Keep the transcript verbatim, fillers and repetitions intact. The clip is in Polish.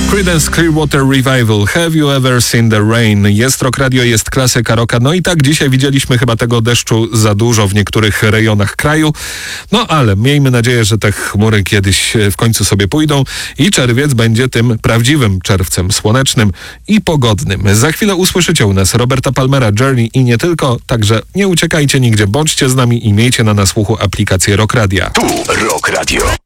Creedence Clearwater Revival. Have you ever seen the rain? Jest Rock Radio, jest klasyka rocka. No i tak dzisiaj widzieliśmy chyba tego deszczu za dużo w niektórych rejonach kraju. No ale miejmy nadzieję, że te chmury kiedyś w końcu sobie pójdą i czerwiec będzie tym prawdziwym czerwcem słonecznym i pogodnym. Za chwilę usłyszycie u nas Roberta Palmera, Journey i nie tylko. Także nie uciekajcie nigdzie, bądźcie z nami i miejcie na nas słuchu aplikację Rock Radia. Tu Rock Radio.